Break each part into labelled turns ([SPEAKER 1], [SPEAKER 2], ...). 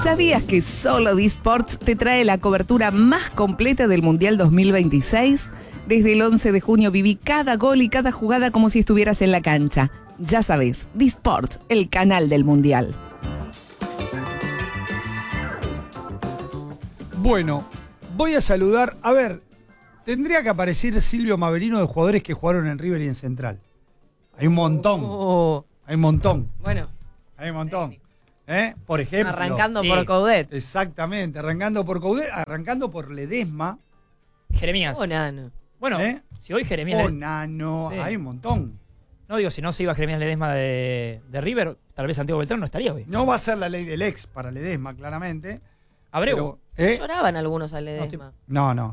[SPEAKER 1] ¿Sabías que solo Disports te trae la cobertura más completa del Mundial 2026? Desde el 11 de junio viví cada gol y cada jugada como si estuvieras en la cancha. Ya sabes, Disports, el canal del Mundial.
[SPEAKER 2] Bueno, voy a saludar. A ver, tendría que aparecer Silvio Maverino de jugadores que jugaron en River y en Central. Hay un montón. Hay un montón.
[SPEAKER 3] Bueno.
[SPEAKER 2] Hay un montón. Por ejemplo.
[SPEAKER 3] Arrancando por Coudet.
[SPEAKER 2] Exactamente, arrancando por Coudet, arrancando por Ledesma.
[SPEAKER 4] Jeremías.
[SPEAKER 3] Onano.
[SPEAKER 4] Bueno, si hoy Jeremías...
[SPEAKER 2] Onano, hay un montón.
[SPEAKER 4] No digo, si no se iba Jeremías Ledesma de River, tal vez Santiago Beltrán no estaría hoy.
[SPEAKER 2] No va a ser la ley del ex para Ledesma, claramente.
[SPEAKER 4] Abreu.
[SPEAKER 3] Lloraban algunos a Ledesma.
[SPEAKER 2] No.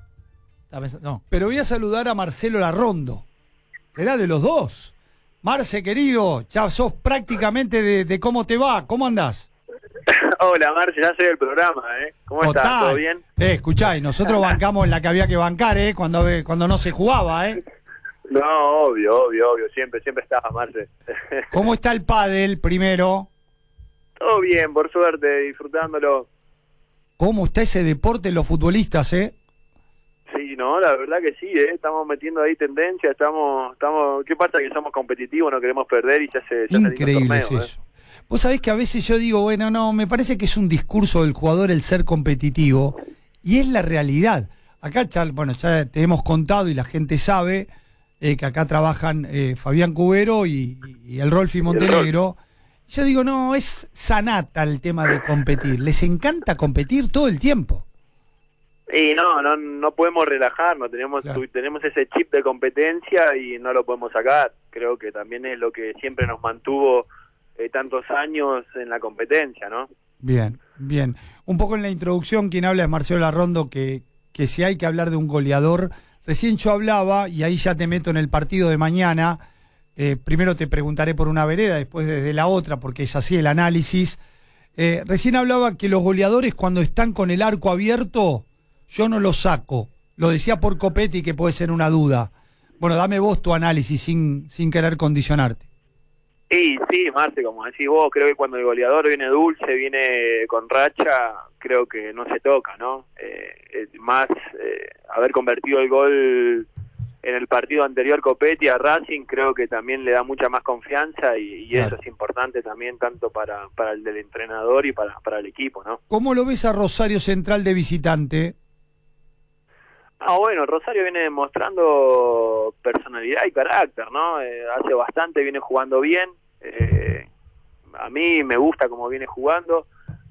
[SPEAKER 4] No.
[SPEAKER 2] Pero voy a saludar a Marcelo Larrondo. Era de los dos. Marce, querido, ya sos prácticamente de cómo te va. ¿Cómo andás?
[SPEAKER 5] Hola, Marce, ya soy del programa, ¿Cómo estás? ¿Todo bien?
[SPEAKER 2] Escuchá, y nosotros bancamos la que había que bancar, cuando no se jugaba,
[SPEAKER 5] No, obvio. Siempre estaba, Marce.
[SPEAKER 2] ¿Cómo está el pádel, primero?
[SPEAKER 5] Todo bien, por suerte, disfrutándolo.
[SPEAKER 2] ¿Cómo está ese deporte en los futbolistas,
[SPEAKER 5] Sí, no, la verdad que sí, estamos metiendo ahí tendencia, estamos, ¿qué pasa? Que somos competitivos, no queremos perder y ya se
[SPEAKER 2] Increíble es eso. Vos sabés que a veces yo digo, bueno, no, me parece que es un discurso del jugador el ser competitivo, y es la realidad. Acá, ya te hemos contado y la gente sabe que acá trabajan Fabián Cubero y el Rolfi Montenegro. Yo digo, no, es sanata el tema de competir, les encanta competir todo el tiempo.
[SPEAKER 5] Y no podemos relajarnos, tenemos ese chip de competencia y no lo podemos sacar. Creo que también es lo que siempre nos mantuvo tantos años en la competencia, ¿no? Bien.
[SPEAKER 2] Un poco en la introducción, quien habla es Marcelo Larrondo, que si hay que hablar de un goleador, recién yo hablaba, y ahí ya te meto en el partido de mañana, primero te preguntaré por una vereda, después desde la otra, porque es así el análisis. Recién hablaba que los goleadores cuando están con el arco abierto, yo no lo saco. Lo decía por Copetti, que puede ser una duda. Bueno, dame vos tu análisis sin querer condicionarte.
[SPEAKER 5] Sí, Marce, como decís vos, creo que cuando el goleador viene dulce, viene con racha, creo que no se toca, ¿no? Haber convertido el gol en el partido anterior Copetti a Racing, creo que también le da mucha más confianza y claro, eso es importante también tanto para el del entrenador y para el equipo, ¿no?
[SPEAKER 2] ¿Cómo lo ves a Rosario Central de visitante?
[SPEAKER 5] Bueno, Rosario viene demostrando personalidad y carácter, ¿no? Hace bastante viene jugando bien. A mí me gusta cómo viene jugando.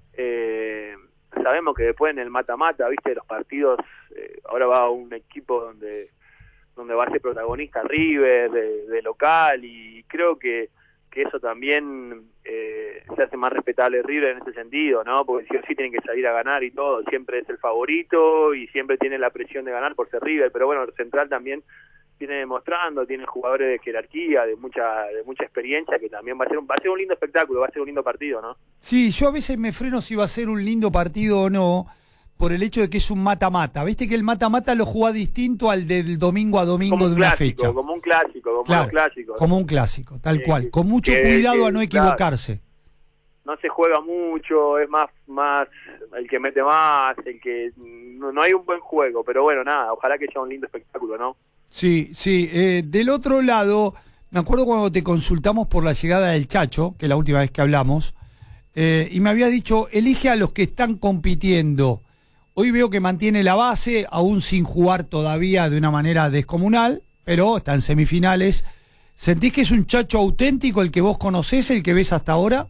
[SPEAKER 5] Sabemos que después en el mata-mata, ¿viste? Los partidos, ahora va un equipo donde va a ser protagonista River, de local, y creo que eso también se hace más respetable River en ese sentido, ¿no? Porque sí o sí tienen que salir a ganar y todo, siempre es el favorito y siempre tiene la presión de ganar por ser River, pero bueno, el Central también viene demostrando, tiene jugadores de jerarquía, de mucha experiencia, que también va a ser un lindo espectáculo, va a ser un lindo partido, ¿no?
[SPEAKER 2] Sí, yo a veces me freno si va a ser un lindo partido o no, por el hecho de que es un mata-mata. Viste que el mata-mata lo juega distinto al del domingo a domingo de una fecha.
[SPEAKER 5] Como un clásico,
[SPEAKER 2] claro,
[SPEAKER 5] un clásico.
[SPEAKER 2] Como un clásico, tal cual. Con mucho cuidado a no equivocarse.
[SPEAKER 5] Claro, no se juega mucho, es más el que mete más, el que... No hay un buen juego, pero bueno, nada, ojalá que sea un lindo espectáculo, ¿no?
[SPEAKER 2] Sí. Del otro lado, me acuerdo cuando te consultamos por la llegada del Chacho, que es la última vez que hablamos, y me había dicho, elige a los que están compitiendo. Hoy veo que mantiene la base, aún sin jugar todavía de una manera descomunal, pero está en semifinales. ¿Sentís que es un Chacho auténtico el que vos conocés, el que ves hasta ahora?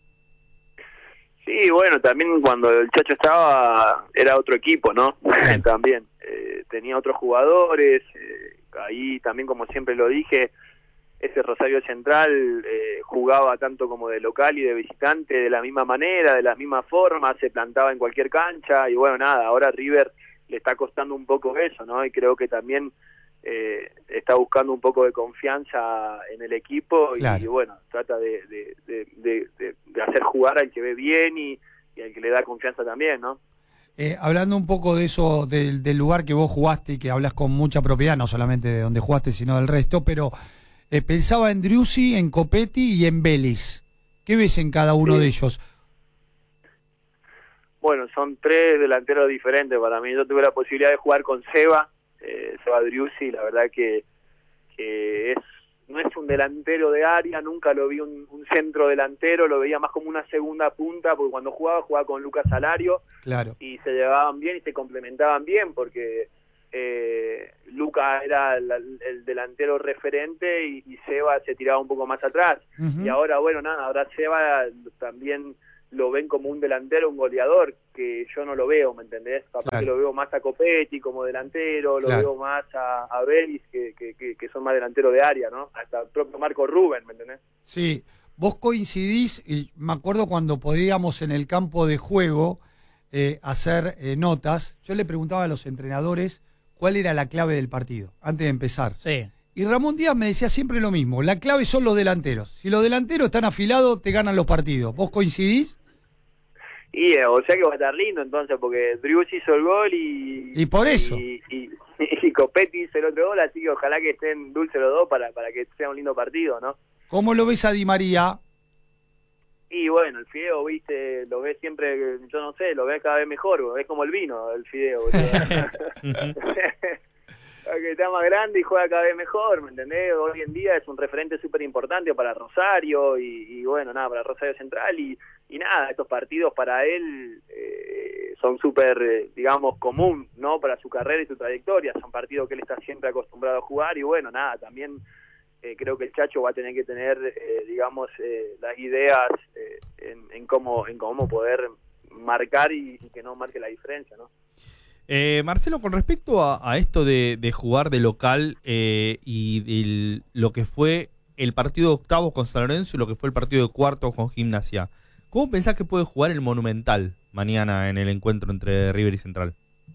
[SPEAKER 5] Sí, bueno, también cuando el Chacho estaba, era otro equipo, ¿no? Bien. También tenía otros jugadores, ahí también, como siempre lo dije, ese Rosario Central jugaba tanto como de local y de visitante de la misma manera, de la misma forma, se plantaba en cualquier cancha y bueno, nada, ahora River le está costando un poco eso, ¿no? Y creo que también está buscando un poco de confianza en el equipo, claro, y bueno, trata de hacer jugar al que ve bien y al que le da confianza también, ¿no?
[SPEAKER 2] Hablando un poco de eso, del lugar que vos jugaste y que hablas con mucha propiedad, no solamente de donde jugaste, sino del resto, pero pensaba en Driussi, en Copetti y en Vélez. ¿Qué ves en cada uno de ellos?
[SPEAKER 5] Bueno, son 3 delanteros diferentes para mí. Yo tuve la posibilidad de jugar con Seba Driussi, la verdad que no es un delantero de área, nunca lo vi un centro delantero, lo veía más como una segunda punta, porque cuando jugaba con Lucas Alario,
[SPEAKER 2] claro,
[SPEAKER 5] y se llevaban bien y se complementaban bien, porque Lucas era el delantero referente y Seba se tiraba un poco más atrás.
[SPEAKER 2] Uh-huh.
[SPEAKER 5] Y ahora, bueno, nada, ahora Seba también lo ven como un delantero, un goleador, que yo no lo veo, ¿me entendés? Capaz
[SPEAKER 2] claro,
[SPEAKER 5] que lo veo más a Copetti como delantero, lo
[SPEAKER 2] claro,
[SPEAKER 5] veo más a Vélez, que son más delanteros de área, ¿no? Hasta el propio Marco Rubén, ¿me entendés?
[SPEAKER 2] sí. Vos coincidís, y me acuerdo cuando podíamos en el campo de juego hacer notas, yo le preguntaba a los entrenadores cuál era la clave del partido, antes de empezar.
[SPEAKER 4] Sí.
[SPEAKER 2] Y Ramón Díaz me decía siempre lo mismo, la clave son los delanteros. Si los delanteros están afilados, te ganan los partidos. ¿Vos coincidís?
[SPEAKER 5] Y o sea que va a estar lindo entonces, porque Driussi hizo el gol
[SPEAKER 2] Y por eso.
[SPEAKER 5] y Copetti hizo el otro gol, así que ojalá que estén dulces los dos para que sea un lindo partido, ¿no?
[SPEAKER 2] ¿Cómo lo ves a Di María?
[SPEAKER 5] Y bueno, el Fideo, viste, lo ves siempre, yo no sé, lo ves cada vez mejor, lo ves como el vino, el Fideo. Que está más grande y juega cada vez mejor, ¿me entendés? Hoy en día es un referente súper importante para Rosario y bueno, nada, para Rosario Central y nada, estos partidos para él son súper, digamos, común, ¿no? Para su carrera y su trayectoria, son partidos que él está siempre acostumbrado a jugar y bueno, nada, también creo que el Chacho va a tener que tener, digamos, las ideas en cómo poder marcar y que no marque la diferencia, ¿no?
[SPEAKER 6] Marcelo, con respecto a esto de jugar de local y lo que fue el partido de octavos con San Lorenzo y lo que fue el partido de cuartos con Gimnasia, ¿cómo pensás que puede jugar el Monumental mañana en el encuentro entre River y Central?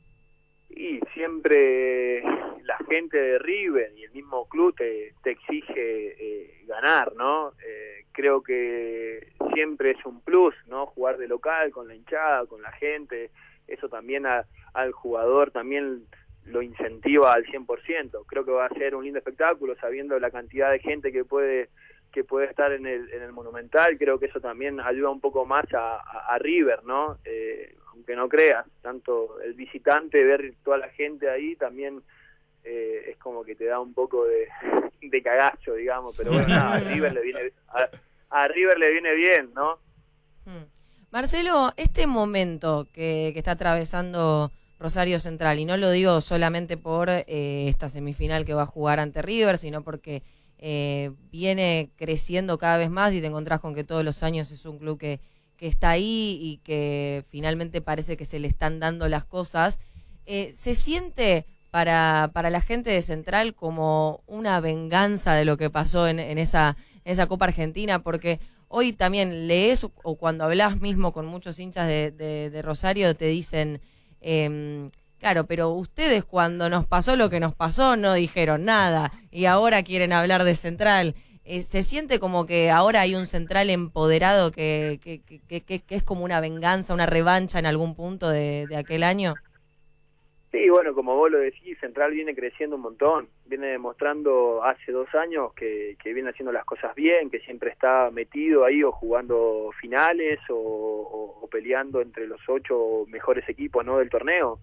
[SPEAKER 5] Y siempre la gente de River y el mismo club te exige ganar, ¿no? Creo que siempre es un plus, ¿no? Jugar de local con la hinchada, con la gente, eso también al jugador también lo incentiva al 100%. Creo que va a ser un lindo espectáculo, sabiendo la cantidad de gente que puede estar en el Monumental. Creo que eso también ayuda un poco más a River, ¿no? Aunque no creas, tanto el visitante, ver toda la gente ahí también es como que te da un poco de cagazo, digamos, pero bueno, nada, a River le viene bien, ¿no?
[SPEAKER 3] Marcelo, este momento que está atravesando Rosario Central, y no lo digo solamente por esta semifinal que va a jugar ante River, sino porque viene creciendo cada vez más y te encontrás con que todos los años es un club que está ahí y que finalmente parece que se le están dando las cosas, ¿se siente para la gente de Central como una venganza de lo que pasó en esa Copa Argentina? Porque hoy también lees o cuando hablas mismo con muchos hinchas de Rosario te dicen, claro, pero ustedes cuando nos pasó lo que nos pasó no dijeron nada y ahora quieren hablar de Central. ¿Se siente como que ahora hay un Central empoderado que es como una venganza, una revancha en algún punto de aquel año?
[SPEAKER 5] Sí, bueno, como vos lo decís, Central viene creciendo un montón, viene demostrando hace 2 años que viene haciendo las cosas bien, que siempre está metido ahí o jugando finales o peleando entre los 8 mejores equipos, ¿no?, del torneo.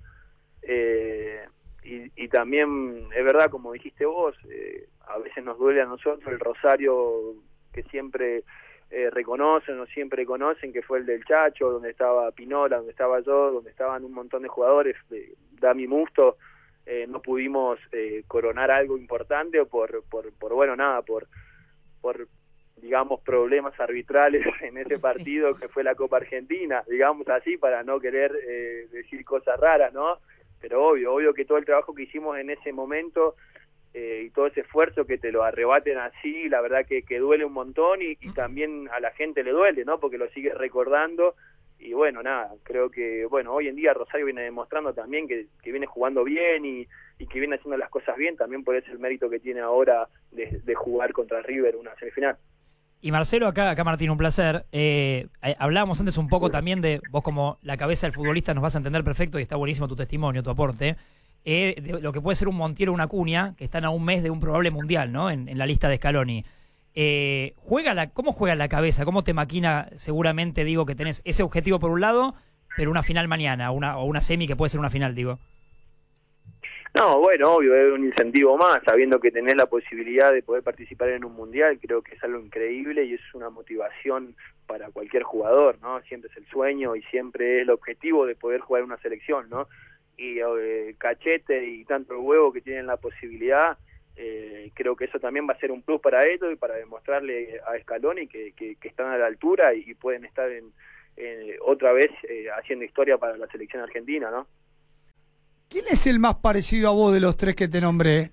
[SPEAKER 5] Y también es verdad, como dijiste vos, a veces nos duele a nosotros el Rosario que siempre reconocen o siempre conocen, que fue el del Chacho, donde estaba Pinola, donde estaba yo, donde estaban un montón de jugadores, Dami Musto, no pudimos coronar algo importante por bueno, nada, por digamos problemas arbitrales en ese partido que fue la Copa Argentina, digamos así, para no querer decir cosas raras, ¿no? Pero obvio que todo el trabajo que hicimos en ese momento y todo ese esfuerzo que te lo arrebaten así, la verdad que duele un montón y también a la gente le duele, ¿no? Porque lo sigue recordando y bueno, nada, creo que bueno, hoy en día Rosario viene demostrando también que viene jugando bien y que viene haciendo las cosas bien, también por ese el mérito que tiene ahora de jugar contra River una semifinal.
[SPEAKER 4] Y Marcelo, acá Martín, un placer. Hablábamos antes un poco también de vos como la cabeza del futbolista nos vas a entender perfecto y está buenísimo tu testimonio, tu aporte. De lo que puede ser un Montiel o una Acuña, que están a un mes de un probable mundial, ¿no? En la lista de Scaloni. ¿Cómo juega la cabeza? ¿Cómo te maquina? Seguramente digo que tenés ese objetivo por un lado pero una final mañana, o una semi que puede ser una final, digo.
[SPEAKER 5] No, bueno, obvio, es un incentivo más, sabiendo que tenés la posibilidad de poder participar en un mundial, creo que es algo increíble y es una motivación para cualquier jugador, ¿no? Siempre es el sueño y siempre es el objetivo de poder jugar en una selección, ¿no? Y Cachete y tanto el huevo que tienen la posibilidad, creo que eso también va a ser un plus para ellos y para demostrarle a Scaloni que están a la altura y pueden estar otra vez haciendo historia para la selección argentina, ¿no?
[SPEAKER 2] ¿Quién es el más parecido a vos de los tres que te nombré?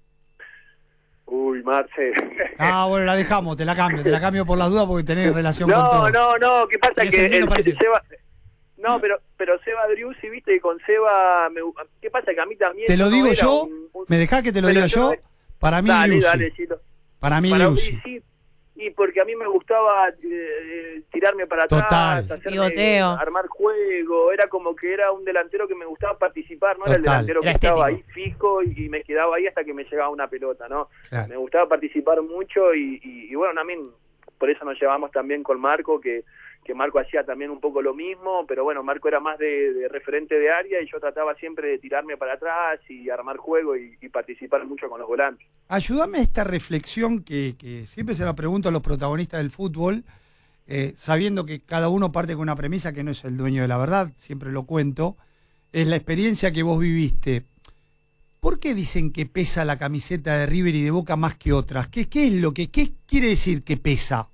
[SPEAKER 5] Uy, Marce.
[SPEAKER 2] Ah, bueno, la dejamos, te la cambio por las dudas porque tenés relación con todo.
[SPEAKER 5] No, ¿qué pasa?
[SPEAKER 4] Es el
[SPEAKER 5] Que
[SPEAKER 4] mismo parecido.
[SPEAKER 5] Seba... No, pero Seba Driussi, viste, que con Seba... ¿Qué pasa? Que a mí también...
[SPEAKER 2] ¿Te lo digo
[SPEAKER 5] era
[SPEAKER 2] yo? ¿Me dejás que te lo
[SPEAKER 5] pero
[SPEAKER 2] diga yo? Para mí,
[SPEAKER 5] Dale,
[SPEAKER 2] Driussi.
[SPEAKER 5] sí,
[SPEAKER 2] Para mí,
[SPEAKER 5] para
[SPEAKER 2] Driussi.
[SPEAKER 5] mí sí, y porque a mí me gustaba tirarme para atrás,
[SPEAKER 2] Total.
[SPEAKER 3] Pivoteo.
[SPEAKER 5] armar juego, era como que era un delantero que me gustaba participar, no era el
[SPEAKER 2] Total.
[SPEAKER 5] delantero que
[SPEAKER 4] Era
[SPEAKER 5] estaba ahí
[SPEAKER 4] estético.
[SPEAKER 5] fijo y me quedaba ahí hasta que me llegaba una pelota, ¿no?
[SPEAKER 2] Claro.
[SPEAKER 5] Me gustaba participar mucho y bueno, también por eso nos llevamos también con Marco, que Marco hacía también un poco lo mismo, pero bueno, Marco era más de referente de área y yo trataba siempre de tirarme para atrás y armar juego y participar mucho con los volantes.
[SPEAKER 2] Ayúdame a esta reflexión que siempre se la pregunto a los protagonistas del fútbol, sabiendo que cada uno parte con una premisa que no es el dueño de la verdad, siempre lo cuento, es la experiencia que vos viviste. ¿Por qué dicen que pesa la camiseta de River y de Boca más que otras? ¿Qué quiere decir que pesa?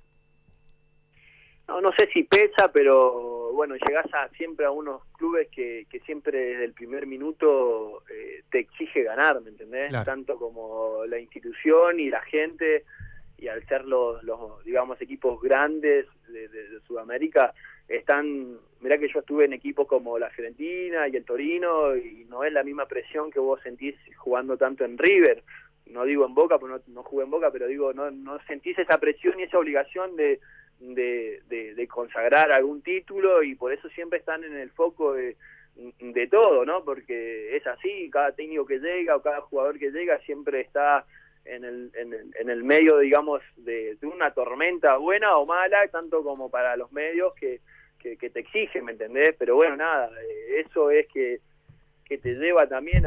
[SPEAKER 5] No sé si pesa, pero bueno, llegás siempre a unos clubes que siempre desde el primer minuto te exige ganar, ¿me entendés?
[SPEAKER 2] Claro.
[SPEAKER 5] Tanto como la institución y la gente, y al ser los digamos, equipos grandes de Sudamérica, mirá que yo estuve en equipos como la Fiorentina y el Torino, y no es la misma presión que vos sentís jugando tanto en River. No digo en Boca, porque no jugué en Boca, pero digo, no sentís esa presión y esa obligación de consagrar algún título, y por eso siempre están en el foco de todo, ¿no? Porque es así, cada técnico que llega o cada jugador que llega siempre está en el medio, digamos, de una tormenta buena o mala, tanto como para los medios que te exigen, ¿me entendés? Pero bueno, nada, eso es que te lleva también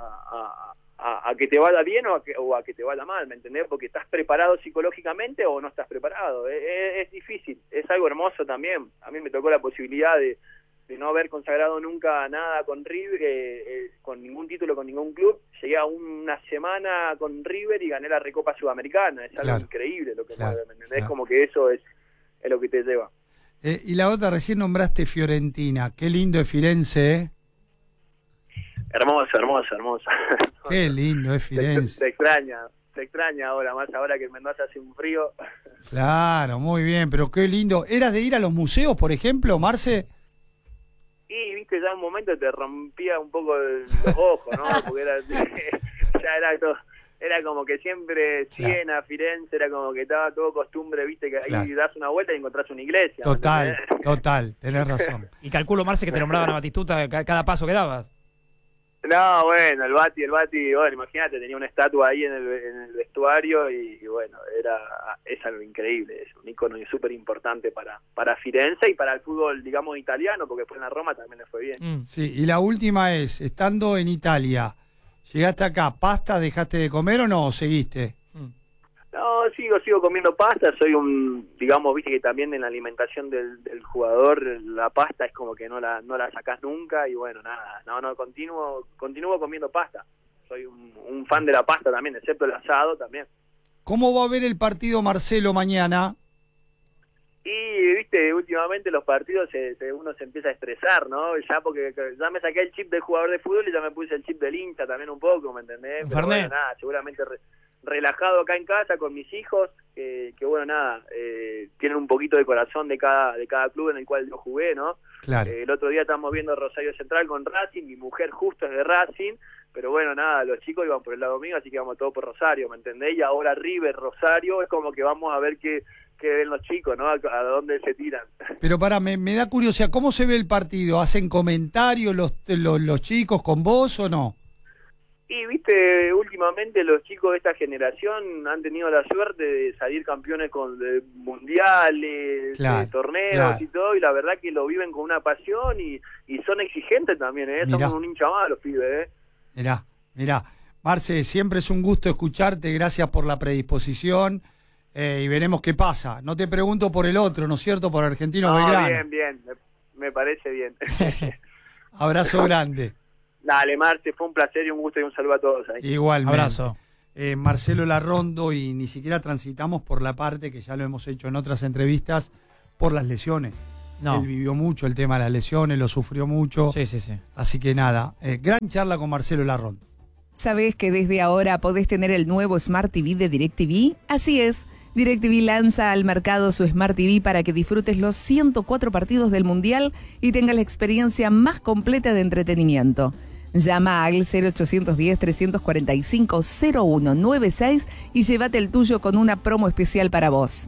[SPEAKER 5] a que te vaya bien o a que te vaya mal, ¿me entendés? Porque estás preparado psicológicamente o no estás preparado. Es difícil, es algo hermoso también. A mí me tocó la posibilidad de no haber consagrado nunca nada con River, con ningún título, con ningún club. Llegué a una semana con River y gané la Recopa Sudamericana. Es algo
[SPEAKER 2] Claro.
[SPEAKER 5] increíble lo que
[SPEAKER 2] Claro,
[SPEAKER 5] mueve, ¿me entendés?
[SPEAKER 2] claro.
[SPEAKER 5] Como que eso es lo que te lleva.
[SPEAKER 2] Y la otra, recién nombraste Fiorentina. Qué lindo es Firenze, ¿eh?
[SPEAKER 5] Hermoso.
[SPEAKER 2] Qué lindo es Firenze.
[SPEAKER 5] Se extraña ahora, más ahora que en Mendoza hace un frío.
[SPEAKER 2] Claro, muy bien, pero qué lindo. ¿Eras de ir a los museos, por ejemplo, Marce?
[SPEAKER 5] Y viste, ya en un momento te rompía un poco los ojos, ¿no? Porque ya era todo, era como que siempre Siena, Firenze, era como que estaba todo costumbre, viste, que ahí
[SPEAKER 2] Claro.
[SPEAKER 5] das una vuelta y encontrás una iglesia. ¿me entendés?
[SPEAKER 2] Total, tenés razón.
[SPEAKER 4] Y calculo, Marce, que te nombraban a Batistuta cada paso que dabas.
[SPEAKER 5] No, bueno, el Bati, bueno, imagínate, tenía una estatua ahí en el vestuario y bueno, es algo increíble, es un ícono súper importante para Firenze y para el fútbol, digamos, italiano, porque después en la Roma también le fue bien.
[SPEAKER 2] Sí, y la última es, estando en Italia, ¿llegaste acá, pasta, dejaste de comer o no? ¿O seguiste?
[SPEAKER 5] No, sigo comiendo pasta, soy digamos, viste que también en la alimentación del jugador la pasta es como que no la sacás nunca y bueno, nada, continúo comiendo pasta. Soy un fan de la pasta también, excepto el asado también.
[SPEAKER 2] ¿Cómo va a ver el partido Marcelo mañana?
[SPEAKER 5] Y, viste, últimamente los partidos uno se empieza a estresar, ¿no? Ya porque ya me saqué el chip del jugador de fútbol y ya me puse el chip del hincha también un poco, ¿me entendés? Pero bueno, nada, seguramente relajado acá en casa con mis hijos, que bueno, nada, tienen un poquito de corazón de cada club en el cual yo jugué, ¿no?
[SPEAKER 2] Claro.
[SPEAKER 5] El otro día estábamos viendo Rosario Central con Racing, mi mujer justo es de Racing, pero bueno, nada, los chicos iban por el lado mío, así que vamos todos por Rosario, ¿me entendés? Y ahora River, Rosario, es como que vamos a ver qué ven los chicos, ¿no? A dónde se tiran.
[SPEAKER 2] Pero me da curiosidad, ¿cómo se ve el partido? ¿Hacen comentarios los chicos con vos o no?
[SPEAKER 5] Y viste, últimamente los chicos de esta generación han tenido la suerte de salir campeones de mundiales, de torneos y todo, y la verdad que lo viven con una pasión y son exigentes también, son un hincha más los pibes.
[SPEAKER 2] Mirá. Marce, siempre es un gusto escucharte, gracias por la predisposición y veremos qué pasa. No te pregunto por el otro, ¿no es cierto? Por Argentino Belgrano.
[SPEAKER 5] Bien, me parece bien.
[SPEAKER 2] Abrazo grande.
[SPEAKER 5] Dale, Marce, fue un placer y un gusto y un saludo a todos ahí.
[SPEAKER 2] Igualmente.
[SPEAKER 4] Abrazo.
[SPEAKER 2] Marcelo Larrondo, y ni siquiera transitamos por la parte que ya lo hemos hecho en otras entrevistas, por las lesiones.
[SPEAKER 4] No.
[SPEAKER 2] Él vivió mucho el tema de las lesiones, lo sufrió mucho.
[SPEAKER 4] Sí.
[SPEAKER 2] Así que nada, gran charla con Marcelo Larrondo.
[SPEAKER 1] ¿Sabés que desde ahora podés tener el nuevo Smart TV de DirecTV? Así es. DirecTV lanza al mercado su Smart TV para que disfrutes los 104 partidos del Mundial y tengas la experiencia más completa de entretenimiento. Llama al 0810-345-0196 y llévate el tuyo con una promo especial para vos.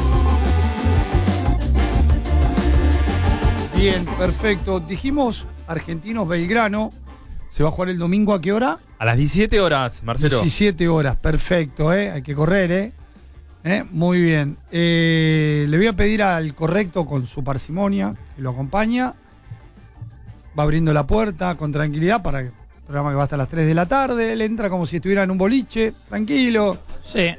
[SPEAKER 2] Bien, perfecto. Dijimos Argentinos Belgrano. ¿Se va a jugar el domingo a qué hora?
[SPEAKER 6] A las 17 horas, Marcelo.
[SPEAKER 2] 17 horas, perfecto, hay que correr, muy bien. Le voy a pedir al correcto con su parsimonia, que lo acompaña. Va abriendo la puerta con tranquilidad para el programa que va hasta las 3 de la tarde. Él entra como si estuviera en un boliche, tranquilo.
[SPEAKER 4] Sí.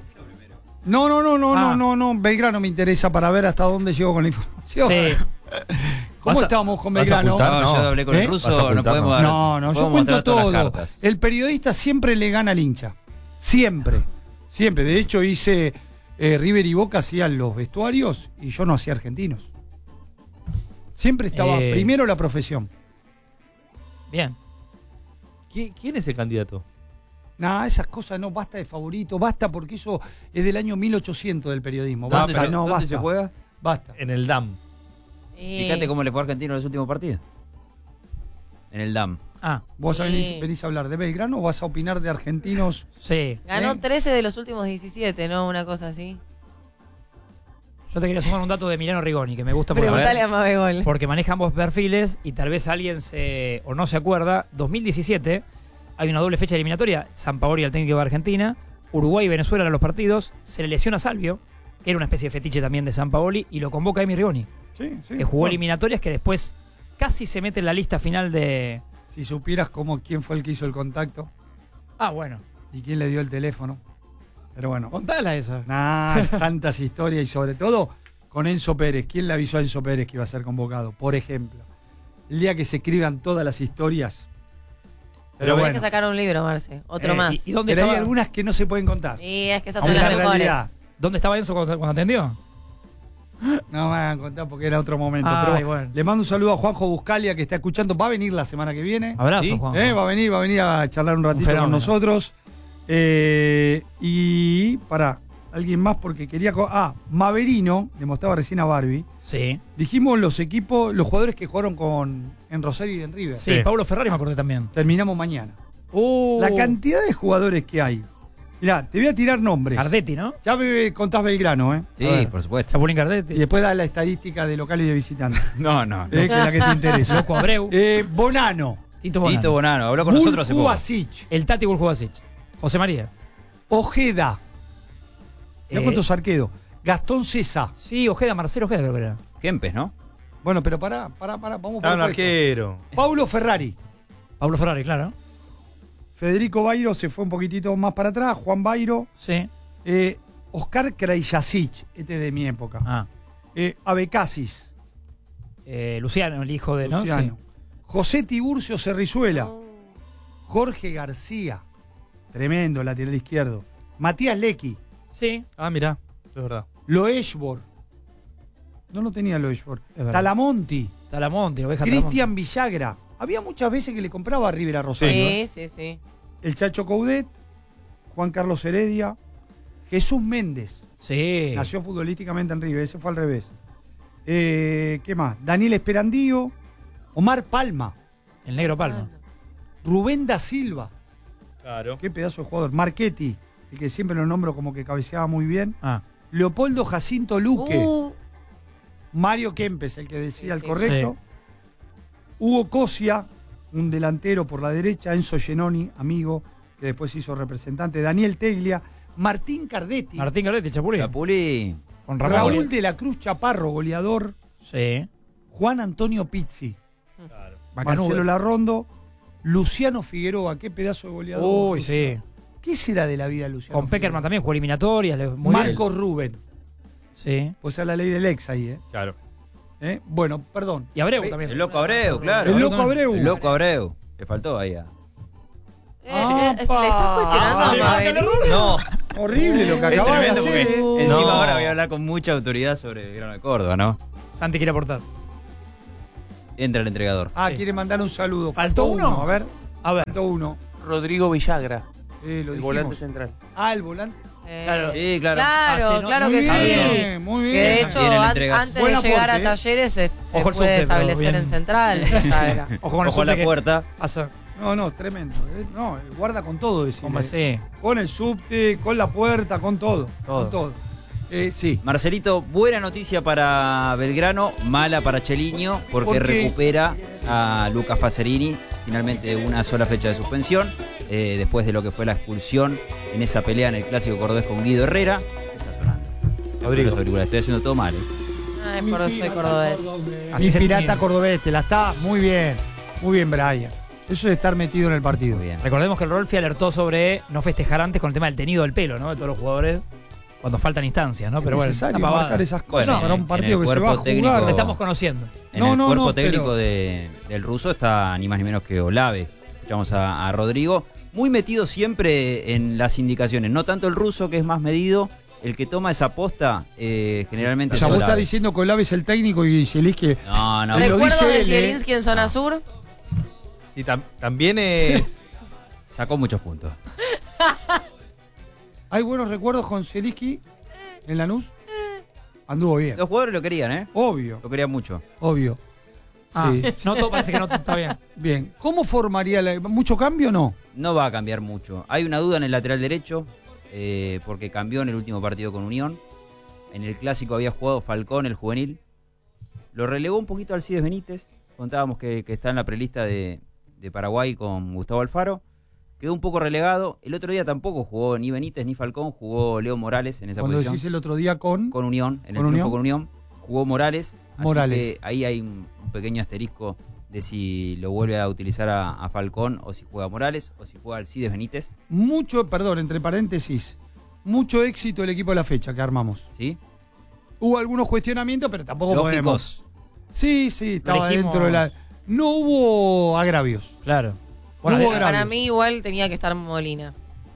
[SPEAKER 2] No, Belgrano me interesa para ver hasta dónde llegó con la información.
[SPEAKER 4] Sí.
[SPEAKER 2] ¿Cómo estamos con Belgrano?
[SPEAKER 7] No, yo hablé con el ruso, no podemos dar.
[SPEAKER 2] No, yo cuento todo. El periodista siempre le gana al hincha. Siempre. De hecho, hice River y Boca hacían los vestuarios y yo no hacía argentinos. Siempre estaba primero la profesión.
[SPEAKER 4] Bien.
[SPEAKER 6] ¿Quién es el candidato?
[SPEAKER 2] Nada, esas cosas no, basta de favorito, basta porque eso es del año 1800 del periodismo. Basta,
[SPEAKER 7] ¿Dónde se juega?
[SPEAKER 2] Basta.
[SPEAKER 6] En el DAM.
[SPEAKER 7] Fíjate cómo le fue a Argentino en los últimos partidos. En el DAM.
[SPEAKER 2] ¿Vos venís a hablar de Belgrano o vas a opinar de argentinos?
[SPEAKER 4] Sí.
[SPEAKER 3] Ganó 13 de los últimos 17, ¿no? Una cosa así.
[SPEAKER 4] Yo te quería sumar un dato de Milano Rigoni, que me gusta
[SPEAKER 3] Preguntale a Mabegol.
[SPEAKER 4] porque maneja ambos perfiles y tal vez alguien o no se acuerda. 2017 hay una doble fecha eliminatoria. Sampaoli, el técnico de Argentina, Uruguay y Venezuela eran los partidos. Se le lesiona a Salvio, que era una especie de fetiche también de Sampaoli, y lo convoca a Emi Rigoni, que jugó eliminatorias, que después casi se mete en la lista final de...
[SPEAKER 2] Si supieras quién fue el que hizo el contacto.
[SPEAKER 4] Bueno.
[SPEAKER 2] Y quién le dio el teléfono. Pero bueno.
[SPEAKER 4] Contala esa.
[SPEAKER 2] Tantas historias y sobre todo con Enzo Pérez. ¿Quién le avisó a Enzo Pérez que iba a ser convocado? Por ejemplo. El día que se escriban todas las historias.
[SPEAKER 3] Pero bueno. Hay que sacar un libro, Marce. Otro más.
[SPEAKER 4] ¿Y dónde
[SPEAKER 2] pero
[SPEAKER 4] estaba?
[SPEAKER 2] hay algunas que no se pueden contar.
[SPEAKER 3] Y es que esas son las mejores.
[SPEAKER 2] Realidad.
[SPEAKER 4] ¿Dónde estaba Enzo cuando atendió?
[SPEAKER 2] No me van a contar porque era otro momento.
[SPEAKER 4] Ay,
[SPEAKER 2] pero
[SPEAKER 4] bueno.
[SPEAKER 2] le mando un saludo a Juanjo Buscalia que está escuchando. Va a venir la semana que viene.
[SPEAKER 4] Abrazo,
[SPEAKER 2] ¿Sí?
[SPEAKER 4] Juanjo.
[SPEAKER 2] Va a venir a charlar un ratito con nosotros. Y para alguien más porque quería... Maverino, le mostraba recién a Barbie.
[SPEAKER 4] Sí.
[SPEAKER 2] Dijimos los jugadores que jugaron en Rosario y en River.
[SPEAKER 4] Sí, Paulo Ferrari me acordé también.
[SPEAKER 2] Terminamos mañana. La cantidad de jugadores que hay. Mirá, te voy a tirar nombres.
[SPEAKER 4] Cardetti, ¿no?
[SPEAKER 2] Ya me contás Belgrano, ¿eh?
[SPEAKER 7] Sí, por supuesto.
[SPEAKER 4] Chapulín Cardetti.
[SPEAKER 2] Y después da la estadística de local y de visitante.
[SPEAKER 7] No.
[SPEAKER 2] Que es la que te interesa.
[SPEAKER 4] Loco Abreu.
[SPEAKER 2] Bonano.
[SPEAKER 4] Tito Bonano.
[SPEAKER 7] Tito Bonano, habló con nosotros hace poco.
[SPEAKER 2] Kovacic.
[SPEAKER 4] El Tati Buljovacic. José María.
[SPEAKER 2] Ojeda. Mirá cuántos arqueros. Gastón César.
[SPEAKER 4] Sí, Marcelo Ojeda creo que era.
[SPEAKER 7] Kempes, ¿no?
[SPEAKER 2] Bueno, pero pará. Vamos por
[SPEAKER 6] Un arquero.
[SPEAKER 2] Paulo Ferrari.
[SPEAKER 4] Paulo Ferrari, claro.
[SPEAKER 2] Federico Bairo se fue un poquitito más para atrás. Juan Bairo.
[SPEAKER 4] Sí.
[SPEAKER 2] Oscar Krajicic. Este es de mi época. Abecasis.
[SPEAKER 4] Luciano, el hijo de...
[SPEAKER 2] Luciano.
[SPEAKER 4] ¿no? Sí.
[SPEAKER 2] José Tiburcio Cerrizuela. Jorge García. Tremendo, lateral izquierdo. Matías Lecky.
[SPEAKER 4] Sí.
[SPEAKER 6] Mirá, es verdad.
[SPEAKER 2] Loeshbor. No lo tenía Loeshbor. Talamonti.
[SPEAKER 4] Oveja
[SPEAKER 2] Cristian Villagra. Había muchas veces que le compraba a River a Rosario.
[SPEAKER 3] Sí.
[SPEAKER 2] El Chacho Coudet, Juan Carlos Heredia, Jesús Méndez.
[SPEAKER 4] Sí.
[SPEAKER 2] Nació futbolísticamente en River, ese fue al revés. ¿Qué más? Daniel Esperandío, Omar Palma.
[SPEAKER 4] El negro Palma.
[SPEAKER 2] Rubén da Silva.
[SPEAKER 6] Claro.
[SPEAKER 2] Qué pedazo de jugador. Marchetti, el que siempre lo nombro como que cabeceaba muy bien.
[SPEAKER 4] Ah.
[SPEAKER 2] Leopoldo Jacinto Luque. Mario Kempes, el que decía el correcto.
[SPEAKER 4] Sí.
[SPEAKER 2] Hugo Cosia, un delantero por la derecha. Enzo Genoni, amigo. que después se hizo representante, Daniel Teglia, Martín Cardetti,
[SPEAKER 4] Martín Cardetti, Chapulín.
[SPEAKER 7] Chapuli.
[SPEAKER 4] Con
[SPEAKER 2] Raúl de la Cruz Chaparro, goleador,
[SPEAKER 4] Sí.
[SPEAKER 2] Juan Antonio Pizzi,
[SPEAKER 4] Macanudo.
[SPEAKER 2] Marcelo Larrondo, Luciano Figueroa, qué pedazo de goleador.
[SPEAKER 4] Uy, sí.
[SPEAKER 2] ¿Qué será de la vida de Luciano?
[SPEAKER 4] Con Peckerman
[SPEAKER 2] Figueroa?
[SPEAKER 4] también, jugó eliminatorias. muy bien.
[SPEAKER 2] Marcos Rubén,
[SPEAKER 4] Sí.
[SPEAKER 2] pues es la ley del ex ahí, ¿eh?
[SPEAKER 6] Claro.
[SPEAKER 2] Bueno, perdón.
[SPEAKER 4] Y Abreu también.
[SPEAKER 7] El loco Abreu, claro.
[SPEAKER 2] El loco Abreu.
[SPEAKER 7] El loco Abreu. Le faltó ahí a...
[SPEAKER 3] ¿Le estás cuestionando a Mabel?
[SPEAKER 6] No,
[SPEAKER 2] Horrible lo que
[SPEAKER 7] Es
[SPEAKER 2] acaba de
[SPEAKER 7] tremendo
[SPEAKER 2] hacer.
[SPEAKER 7] porque encima
[SPEAKER 6] No.
[SPEAKER 7] ahora voy a hablar con mucha autoridad sobre Belgrano de Córdoba, ¿no?
[SPEAKER 4] Santi quiere aportar.
[SPEAKER 7] Entra el entregador.
[SPEAKER 2] Ah,
[SPEAKER 4] Sí.
[SPEAKER 2] quiere mandar un saludo.
[SPEAKER 4] ¿Faltó uno?
[SPEAKER 2] A ver,
[SPEAKER 4] A ver.
[SPEAKER 2] faltó uno.
[SPEAKER 8] Rodrigo Villagra,
[SPEAKER 2] Lo
[SPEAKER 8] el
[SPEAKER 2] dijimos.
[SPEAKER 8] volante central.
[SPEAKER 2] Ah, el volante.
[SPEAKER 4] Claro.
[SPEAKER 7] Sí, claro.
[SPEAKER 3] Claro, claro
[SPEAKER 2] Muy
[SPEAKER 3] que
[SPEAKER 2] bien,
[SPEAKER 3] sí.
[SPEAKER 2] muy bien.
[SPEAKER 3] Que de hecho,
[SPEAKER 7] Viene la entrega.
[SPEAKER 3] antes
[SPEAKER 2] Buen
[SPEAKER 3] de llegar
[SPEAKER 2] aporte,
[SPEAKER 3] a Talleres se
[SPEAKER 4] Ojo el
[SPEAKER 3] puede
[SPEAKER 4] subte, pero
[SPEAKER 3] establecer
[SPEAKER 4] bien.
[SPEAKER 3] en Central. Villagra.
[SPEAKER 4] Ojo con el
[SPEAKER 7] Ojo a la
[SPEAKER 4] subte que
[SPEAKER 7] puerta.
[SPEAKER 4] pasa.
[SPEAKER 2] No, tremendo. No, guarda con todo, decirle.
[SPEAKER 4] Como sí.
[SPEAKER 2] Con el subte, con la puerta, con todo.
[SPEAKER 4] Todo.
[SPEAKER 2] Con todo. Sí.
[SPEAKER 7] Marcelito, buena noticia para Belgrano, mala para Cheliño, porque
[SPEAKER 2] ¿Por qué?
[SPEAKER 7] recupera a Lucas Pacerini, finalmente una sola fecha de suspensión, después de lo que fue la expulsión en esa pelea en el Clásico Cordobés con Guido Herrera. Está sonando.
[SPEAKER 6] Rodrigo.
[SPEAKER 7] Los auriculares, estoy haciendo todo mal.
[SPEAKER 3] Ay, por eso soy cordobés.
[SPEAKER 4] Así
[SPEAKER 2] Mi
[SPEAKER 4] se
[SPEAKER 2] pirata
[SPEAKER 4] entiende.
[SPEAKER 2] cordobés, te la está muy bien. Muy bien, Brian. Eso es estar metido en el partido.
[SPEAKER 7] Muy bien.
[SPEAKER 4] Recordemos que el Rolfi alertó sobre no festejar antes con el tema del tenido del pelo, ¿no? De todos los jugadores cuando faltan instancias, ¿no?
[SPEAKER 2] Es
[SPEAKER 4] pero bueno,
[SPEAKER 2] necesario
[SPEAKER 4] una pavada.
[SPEAKER 2] marcar esas cosas
[SPEAKER 7] Bueno,
[SPEAKER 2] para un
[SPEAKER 7] en
[SPEAKER 2] partido
[SPEAKER 7] el
[SPEAKER 2] que se va a
[SPEAKER 7] cuerpo técnico-
[SPEAKER 2] jugar.
[SPEAKER 4] Nos estamos conociendo.
[SPEAKER 7] En
[SPEAKER 2] No,
[SPEAKER 7] el
[SPEAKER 2] no,
[SPEAKER 7] cuerpo
[SPEAKER 2] no,
[SPEAKER 7] técnico
[SPEAKER 2] pero-
[SPEAKER 7] del ruso está ni más ni menos que Olave. Escuchamos a Rodrigo, muy metido siempre en las indicaciones, no tanto el ruso, que es más medido, el que toma esa posta generalmente
[SPEAKER 2] O sea,
[SPEAKER 7] es
[SPEAKER 2] vos
[SPEAKER 7] Olave.
[SPEAKER 2] estás diciendo que Olave es el técnico y Zielinski que
[SPEAKER 7] No, no,
[SPEAKER 2] Lo
[SPEAKER 3] Recuerdo
[SPEAKER 2] dice
[SPEAKER 3] de
[SPEAKER 2] él,
[SPEAKER 3] Zielinski en zona sur.
[SPEAKER 6] y también es.
[SPEAKER 7] sacó muchos puntos.
[SPEAKER 2] hay buenos recuerdos con Zielinski en Lanús. Anduvo bien.
[SPEAKER 7] Los jugadores lo querían, ¿eh?
[SPEAKER 2] Obvio,
[SPEAKER 7] Lo querían mucho.
[SPEAKER 2] obvio.
[SPEAKER 4] Ah,
[SPEAKER 2] Sí.
[SPEAKER 4] no, todo parece que no está bien.
[SPEAKER 2] Bien. ¿Cómo formaría mucho cambio o no?
[SPEAKER 7] No va a cambiar mucho. Hay una duda en el lateral derecho, porque cambió en el último partido con Unión. En el clásico había jugado Falcón, el juvenil. Lo relegó un poquito Alcides Benítez. Contábamos que está en la prelista de Paraguay con Gustavo Alfaro. Quedó un poco relegado. El otro día tampoco jugó ni Benítez ni Falcón. Jugó Leo Morales en esa
[SPEAKER 2] Cuando
[SPEAKER 7] posición.
[SPEAKER 2] decís el otro día con
[SPEAKER 7] Con Unión, en el
[SPEAKER 2] ¿Con
[SPEAKER 7] triunfo
[SPEAKER 2] Unión?
[SPEAKER 7] con Unión. Jugó Morales. Así
[SPEAKER 2] Morales.
[SPEAKER 7] que ahí hay un pequeño asterisco de si lo vuelve a utilizar a Falcón, o si juega Morales, o si juega Alcides Benítez.
[SPEAKER 2] mucho, perdón, entre paréntesis, mucho éxito el equipo de la fecha que armamos.
[SPEAKER 7] ¿Sí?
[SPEAKER 2] Hubo algunos cuestionamientos, pero tampoco podemos.
[SPEAKER 7] Lógicos.
[SPEAKER 2] Sí, estaba
[SPEAKER 4] elegimos-
[SPEAKER 2] dentro de la. No hubo agravios.
[SPEAKER 4] Claro.
[SPEAKER 2] Hubo
[SPEAKER 4] Bueno,
[SPEAKER 2] agravios.
[SPEAKER 3] Para mí igual tenía que estar Molina.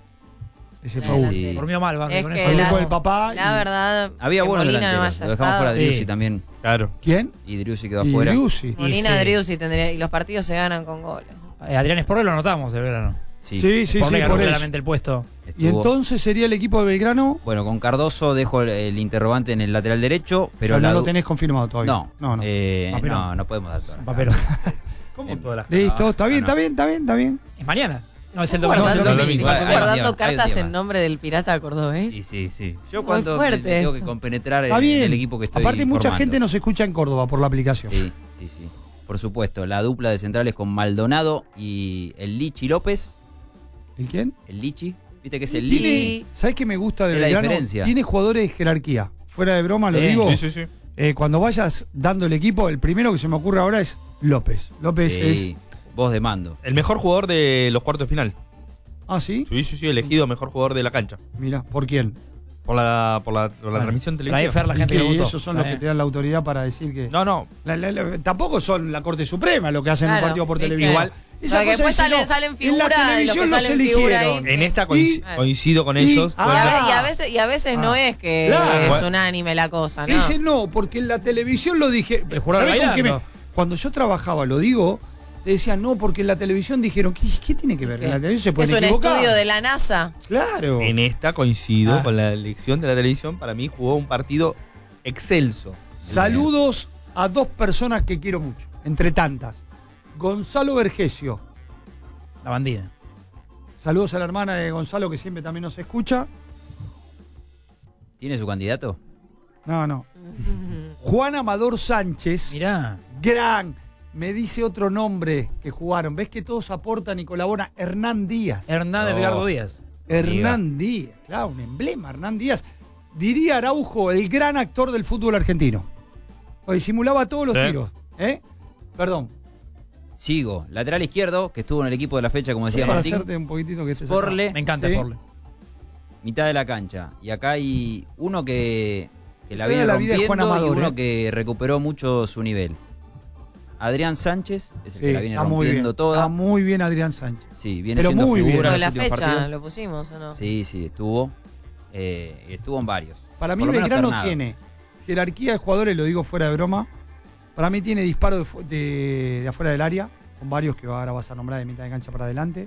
[SPEAKER 2] Ese
[SPEAKER 3] La
[SPEAKER 2] fue uno.
[SPEAKER 7] Sí.
[SPEAKER 4] durmió mal, Banque,
[SPEAKER 3] Es
[SPEAKER 4] con
[SPEAKER 3] que
[SPEAKER 4] eso.
[SPEAKER 2] Hablé
[SPEAKER 3] la-
[SPEAKER 2] con el papá.
[SPEAKER 3] La
[SPEAKER 2] y-
[SPEAKER 3] verdad,
[SPEAKER 7] Había
[SPEAKER 3] que
[SPEAKER 7] buenos
[SPEAKER 3] Molina no
[SPEAKER 7] delanteros.
[SPEAKER 3] haya
[SPEAKER 7] Lo dejamos fuera
[SPEAKER 3] estado.
[SPEAKER 7] de Driussi
[SPEAKER 4] Sí.
[SPEAKER 7] también.
[SPEAKER 6] Claro.
[SPEAKER 2] ¿Quién?
[SPEAKER 7] Y Driussi quedó
[SPEAKER 2] Y
[SPEAKER 7] afuera.
[SPEAKER 2] Driussi.
[SPEAKER 3] Molina,
[SPEAKER 4] sí.
[SPEAKER 3] Driussi tendría, y los partidos se ganan con goles.
[SPEAKER 4] Adrián Sporre lo notamos de verano.
[SPEAKER 7] Sí.
[SPEAKER 2] Sí,
[SPEAKER 4] Sporre ganó
[SPEAKER 2] por eso.
[SPEAKER 4] claramente el puesto.
[SPEAKER 2] Y
[SPEAKER 7] Estuvo-
[SPEAKER 2] entonces sería el equipo de Belgrano.
[SPEAKER 7] Bueno, con Cardoso dejo el interrogante en el lateral derecho, pero
[SPEAKER 2] Pero no
[SPEAKER 7] la
[SPEAKER 2] lo
[SPEAKER 7] du-
[SPEAKER 2] tenés confirmado todavía.
[SPEAKER 7] No,
[SPEAKER 2] no.
[SPEAKER 4] Papelón.
[SPEAKER 7] no podemos dar todas las
[SPEAKER 4] Papelón.
[SPEAKER 6] ¿Cómo todas las
[SPEAKER 2] Listo, está bien,
[SPEAKER 7] no.
[SPEAKER 2] está bien, está bien, está bien.
[SPEAKER 4] ¿Es mañana? No, es el
[SPEAKER 2] Bueno,
[SPEAKER 4] domingo.
[SPEAKER 2] es el
[SPEAKER 7] domingo. Hay un día
[SPEAKER 3] Guardando
[SPEAKER 7] más, hay un
[SPEAKER 3] cartas
[SPEAKER 7] día
[SPEAKER 3] en
[SPEAKER 7] más.
[SPEAKER 3] nombre del pirata cordobés.
[SPEAKER 7] Y sí. Yo
[SPEAKER 3] Muy
[SPEAKER 7] cuando
[SPEAKER 3] fuerte
[SPEAKER 7] tengo que
[SPEAKER 3] esto.
[SPEAKER 7] compenetrar
[SPEAKER 2] Está
[SPEAKER 7] en
[SPEAKER 2] bien.
[SPEAKER 7] el equipo que estoy
[SPEAKER 2] Aparte, mucha
[SPEAKER 7] formando.
[SPEAKER 2] gente nos escucha en Córdoba por la aplicación.
[SPEAKER 7] Sí. Por supuesto, la dupla de centrales con Maldonado y el Lichi López.
[SPEAKER 2] ¿El quién?
[SPEAKER 7] El Lichi. ¿Viste que es el Lichi?
[SPEAKER 3] Tiene-
[SPEAKER 2] ¿Sabes qué me gusta de
[SPEAKER 7] Es la
[SPEAKER 2] Belgrano?
[SPEAKER 7] diferencia.
[SPEAKER 2] Tiene jugadores de jerarquía. Fuera de broma, lo digo.
[SPEAKER 6] Sí.
[SPEAKER 2] Cuando vayas dando el equipo, el primero que se me ocurre ahora es López. López
[SPEAKER 7] Sí, voz de mando.
[SPEAKER 6] El mejor jugador de los cuartos de final.
[SPEAKER 2] ¿Ah, sí?
[SPEAKER 6] Sí, elegido mejor jugador de la cancha.
[SPEAKER 2] Mira, ¿por quién?
[SPEAKER 6] Por la transmisión
[SPEAKER 4] Para ahí
[SPEAKER 6] televisiva.
[SPEAKER 4] Fer, la
[SPEAKER 2] ¿Y
[SPEAKER 4] gente
[SPEAKER 2] qué?
[SPEAKER 4] que
[SPEAKER 2] ¿Y
[SPEAKER 4] votó.
[SPEAKER 2] esos son los que te dan la autoridad para decir que...
[SPEAKER 6] No.
[SPEAKER 2] Tampoco son la Corte Suprema lo que hacen en un
[SPEAKER 3] Claro,
[SPEAKER 2] partido por
[SPEAKER 3] es que-
[SPEAKER 2] televisión.
[SPEAKER 6] Igual-
[SPEAKER 2] Esa
[SPEAKER 3] Porque
[SPEAKER 2] cosa
[SPEAKER 3] después
[SPEAKER 2] es, no,
[SPEAKER 3] salen
[SPEAKER 2] en
[SPEAKER 3] figuras
[SPEAKER 2] la
[SPEAKER 3] de
[SPEAKER 2] televisión
[SPEAKER 3] lo que
[SPEAKER 2] los
[SPEAKER 3] salen figura ahí.
[SPEAKER 2] eligieron.
[SPEAKER 6] En esta
[SPEAKER 2] Y-
[SPEAKER 6] coincido con
[SPEAKER 2] y-
[SPEAKER 6] ellos.
[SPEAKER 2] Ah.
[SPEAKER 3] Y a veces no es que
[SPEAKER 2] Claro.
[SPEAKER 3] es unánime la cosa, ¿no?
[SPEAKER 2] Ese no, porque en la televisión lo dije.
[SPEAKER 4] El jurado
[SPEAKER 2] ¿Sabés con qué
[SPEAKER 4] bailando.
[SPEAKER 2] cuando yo trabajaba, lo digo, te decían, no, porque en la televisión dijeron, ¿qué tiene que ver?
[SPEAKER 3] ¿Qué?
[SPEAKER 2] En la televisión se
[SPEAKER 3] Es
[SPEAKER 2] pueden
[SPEAKER 3] un
[SPEAKER 2] equivocar.
[SPEAKER 3] estudio de la NASA.
[SPEAKER 2] Claro.
[SPEAKER 6] En esta coincido
[SPEAKER 4] Ah.
[SPEAKER 6] con la elección de la televisión. Para mí jugó un partido excelso.
[SPEAKER 2] Saludos a dos personas que quiero mucho, entre tantas. Gonzalo Vergesio.
[SPEAKER 4] La bandida.
[SPEAKER 2] Saludos a la hermana de Gonzalo que siempre también nos escucha.
[SPEAKER 7] ¿Tiene su candidato?
[SPEAKER 2] No. Juan Amador Sánchez.
[SPEAKER 4] Mirá.
[SPEAKER 2] Gran, Me dice otro nombre que jugaron. ¿Ves que todos aportan y colaboran? Hernán Díaz.
[SPEAKER 4] Hernán Edgardo Díaz.
[SPEAKER 2] Hernán Díaz, claro, un emblema, Hernán Díaz. Diría Araujo, el gran actor del fútbol argentino. Porque simulaba todos los tiros. Perdón.
[SPEAKER 7] Sigo. Lateral izquierdo, que estuvo en el equipo de la fecha, como decía
[SPEAKER 2] Para
[SPEAKER 7] Martín.
[SPEAKER 2] hacerte un poquitito que
[SPEAKER 7] Sporle.
[SPEAKER 4] Me encanta Sporle.
[SPEAKER 7] Mitad de la cancha. Y acá hay uno que la
[SPEAKER 2] Esa
[SPEAKER 7] viene
[SPEAKER 2] era la vida de
[SPEAKER 7] rompiendo
[SPEAKER 2] Juan Amador,
[SPEAKER 7] y uno que recuperó mucho su nivel. Adrián Sánchez es el que la viene
[SPEAKER 2] está muy
[SPEAKER 7] rompiendo
[SPEAKER 2] bien.
[SPEAKER 7] toda.
[SPEAKER 2] Está muy bien Adrián Sánchez.
[SPEAKER 7] Sí, viene
[SPEAKER 2] Pero
[SPEAKER 7] siendo
[SPEAKER 2] muy bien.
[SPEAKER 7] figura
[SPEAKER 3] Lo
[SPEAKER 7] en
[SPEAKER 3] de
[SPEAKER 7] los
[SPEAKER 3] la
[SPEAKER 7] últimos
[SPEAKER 3] fecha,
[SPEAKER 7] partidos.
[SPEAKER 3] ¿lo pusimos o no?
[SPEAKER 7] Sí, estuvo. Estuvo en varios.
[SPEAKER 2] Para mí
[SPEAKER 7] Por lo menos
[SPEAKER 2] Belgrano
[SPEAKER 7] Ternado.
[SPEAKER 2] tiene jerarquía de jugadores, lo digo fuera de broma. Para mí tiene disparo de afuera del área, con varios que ahora vas a nombrar de mitad de cancha para adelante.